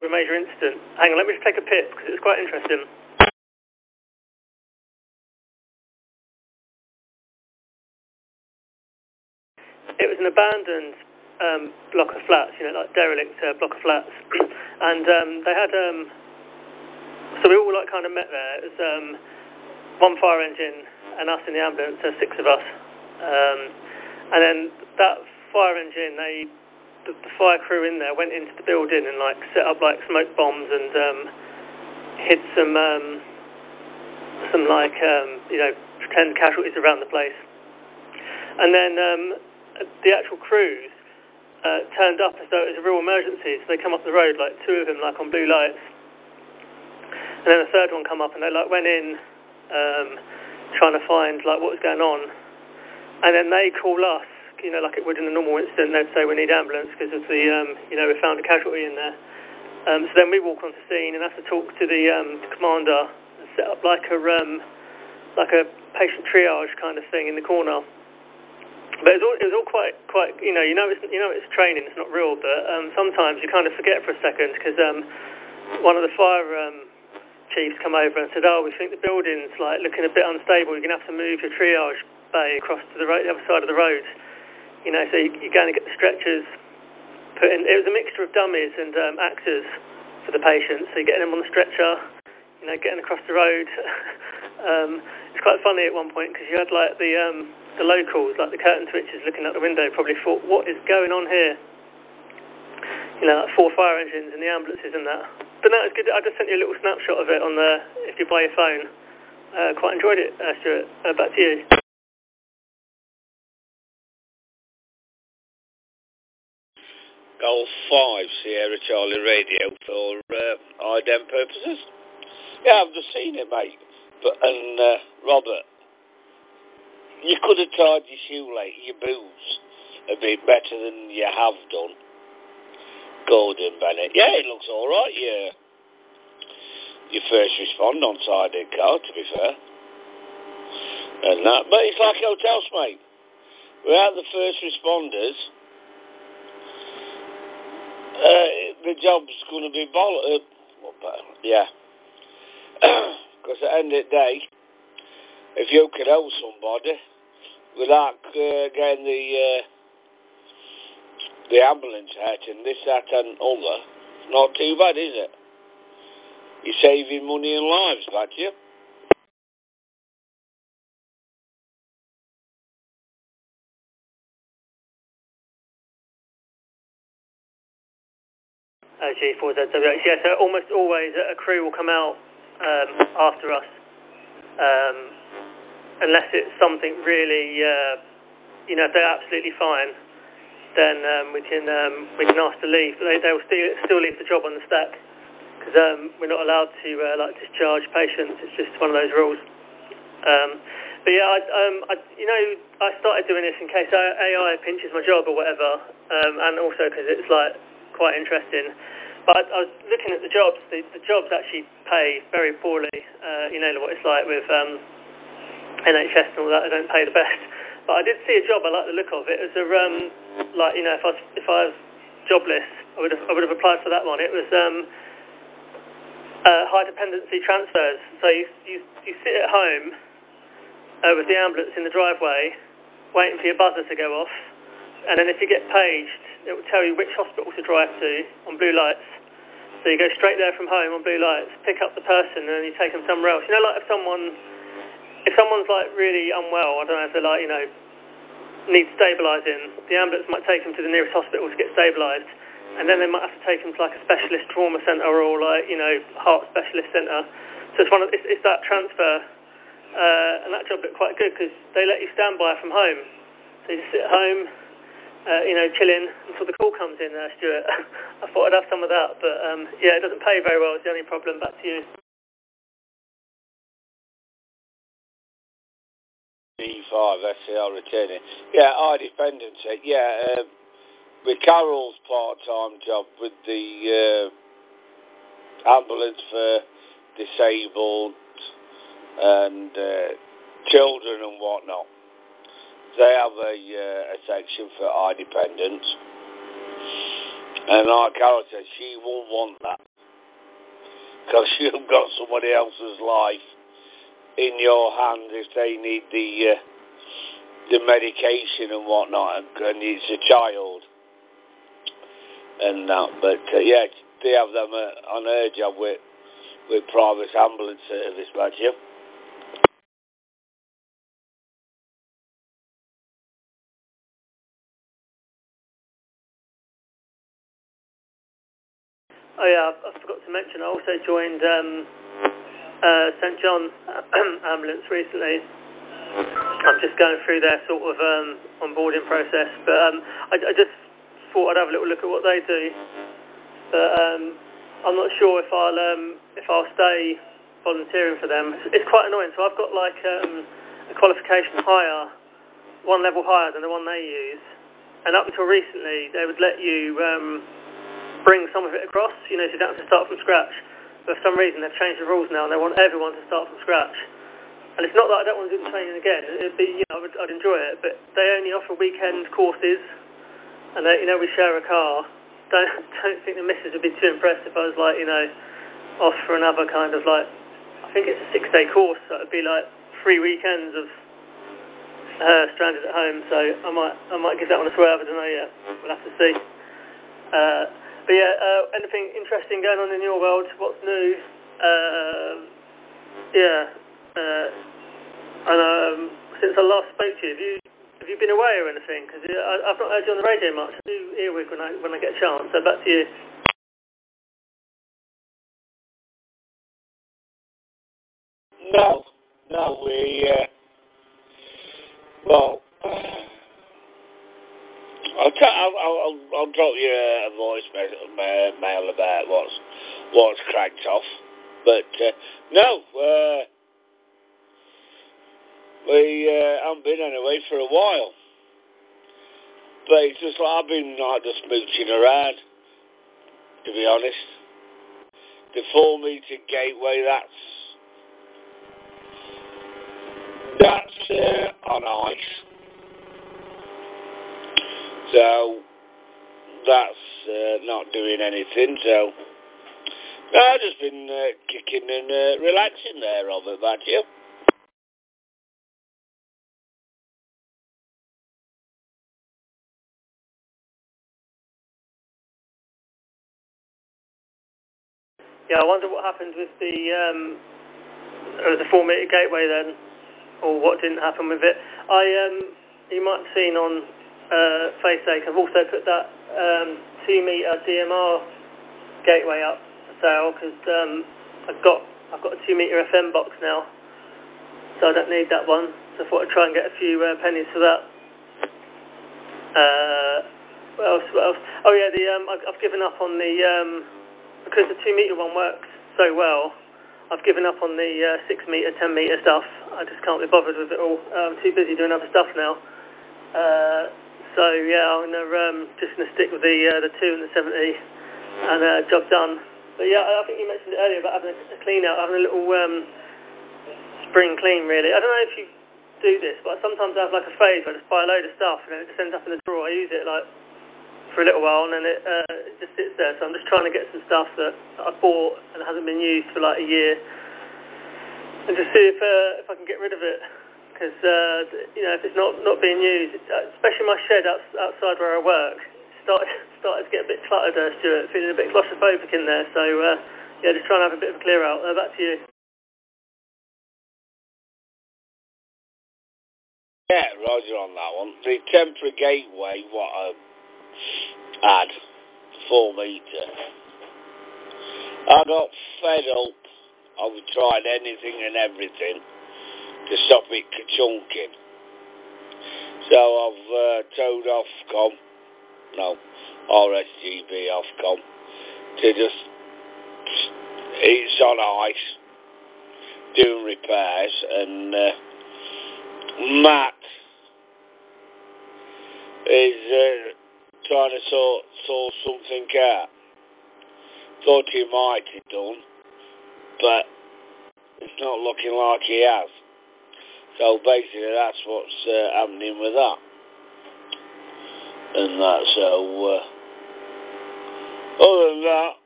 A major incident. Hang on, let me just take a piss because it's quite interesting. It was an abandoned block of flats, like derelict block of flats, and they had. So we all kind of met there. It was one fire engine and us in the ambulance. There's 6 of us, and then that fire engine, the fire crew in there went into the building and set up smoke bombs and hid some pretend casualties around the place. And then the actual crews turned up as though it was a real emergency. So they come up the road, 2 of them on blue lights, and then a third one come up and they went in trying to find what was going on, and then they call us. Like it would in a normal incident, they'd say we need ambulance because of the, we found a casualty in there. So then we walk onto scene and have to talk to the commander and set up a patient triage kind of thing in the corner. But it was all quite it's training, it's not real, but sometimes you kind of forget for a second because one of the fire chiefs come over and said, we think the building's looking a bit unstable, you're going to have to move your triage bay across to the other side of the road. So you're going to get the stretchers put in. It was a mixture of dummies and actors for the patients. So you're getting them on the stretcher, getting across the road. It's quite funny at one point because you had the locals, the curtain twitchers looking out the window, probably thought, what is going on here? 4 fire engines and the ambulances and that. But no, it's good. I just sent you a little snapshot of it on if you buy your phone. Quite enjoyed it, Stuart. Back to you. Golf 5 Sierra Charlie radio for IDEM purposes. Yeah, I've just seen it, mate. And Robert, you could have tied your your boots a bit better than you have done. Gordon Bennett. Yeah, it looks all right. Yeah, your first responder on side of the car, to be fair. And that, but it's like hotels, mate. Without the first responders, the job's going to be yeah. Because at the end of the day, if you can help somebody without getting the ambulance out and this, that and other, it's not too bad, is it? You're saving money and lives, that you? G4ZWX. Yeah, so almost always a crew will come out after us, unless it's something really, if they're absolutely fine, then we can ask to leave. But they will still leave the job on the stack because we're not allowed to discharge patients. It's just one of those rules. But yeah, I started doing this in case AI pinches my job or whatever, and also because it's quite interesting. But I was looking at the jobs. The jobs actually pay very poorly. You know what it's like with NHS and all that. They don't pay the best. But I did see a job. I like the look of it. It was if I was jobless, I would have applied for that one. It was high dependency transfers. So you sit at home with the ambulance in the driveway, waiting for your buzzer to go off, and then if you get paged, it will tell you which hospital to drive to on blue lights. So you go straight there from home on blue lights, pick up the person, and then you take them somewhere else. If someone's really unwell, I don't know if they're needs stabilising, the ambulance might take them to the nearest hospital to get stabilised, and then they might have to take them to a specialist trauma centre or heart specialist centre. So it's that transfer, and that job looked quite good because they let you stand by from home. So you just sit at home, chilling until the call comes in, Stuart. I thought I'd have some of that, but yeah, it doesn't pay very well. It's the only problem. Back to you. E5, SCL returning. Yeah, I dependency. Yeah, with Carol's part-time job with the ambulance for disabled and children and whatnot. They have a section for eye dependents, and like Carol said, she won't want that. because you've got somebody else's life in your hands if they need the medication and whatnot, and it's a child and that. But yeah, they have them on her job with private ambulance service, don't you? Oh yeah, I forgot to mention, I also joined St John Ambulance recently. I'm just going through their sort of onboarding process, but I just thought I'd have a little look at what they do. But I'm not sure if I'll stay volunteering for them. It's quite annoying. So I've got like a qualification higher, one level higher than the one they use, and up until recently they would let you bring some of it across, so you don't have to start from scratch. But for some reason they've changed the rules now and they want everyone to start from scratch. And it's not that I don't want to do the training again. It'd be, I'd enjoy it, but they only offer weekend courses, and we share a car. Don't think the missus would be too impressed if I was like, off for another kind of like, I think it's a 6-day course, so it'd be like 3 weekends of her stranded at home. So I might give that one a swerve. I don't know yet. We'll have to see. But yeah, anything interesting going on in your world? What's new? And since I last spoke to you, have you been away or anything? Because I've not heard you on the radio much. I do earwig when I get a chance. So back to you. No, well, I'll drop you a voice mail about what's cracked off, but no, we haven't been anyway for a while. But it's just like I've been like just mooching around, to be honest. The 4-metre gateway, that's on ice. So that's not doing anything. So no, I've just been kicking and relaxing there, Robert. Back to you. Yeah, I wonder what happened with the 4-metre gateway then, or what didn't happen with it. You might have seen on Facebook, I've also put that 2-metre DMR gateway up for sale because I've got a 2-metre FM box now, so I don't need that one. So I thought I'd try and get a few pennies for that. What else? Oh yeah, I've given up on the because the 2-metre one works so well. I've given up on the 6-metre, 10-metre stuff. I just can't be bothered with it all. I'm too busy doing other stuff now. So yeah, I'm just gonna stick with the 2 and the 70 and job done. But yeah, I think you mentioned it earlier about having a clean out, having a little spring clean really. I don't know if you do this, but sometimes I have like a phase where I just buy a load of stuff and then it just ends up in the drawer. I use it like for a little while and then it just sits there. So I'm just trying to get some stuff that I bought and hasn't been used for like a year and just see if I can get rid of it. Because if it's not being used, especially my shed outside where I work, started to get a bit cluttered, Stuart, feeling a bit claustrophobic in there. So yeah, just trying to have a bit of a clear out. Back to you. Yeah, Roger on that one. The temporary gateway, what I had, 4-metre. I got fed up. I've tried anything and everything to stop it ka-chunking. So I've towed Ofcom, RSGB Ofcom, to just, it's on ice, doing repairs, and Matt is trying to sort something out. Thought he might have done, but it's not looking like he has. So basically that's what's happening with that. And that, so other than that,